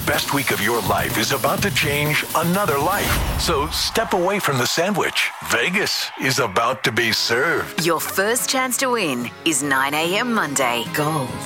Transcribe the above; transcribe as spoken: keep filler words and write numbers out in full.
best week of your life is about to change another life. So step away from the sandwich. Vegas is about to be served. Your first chance to win is nine a.m. Monday. Gold.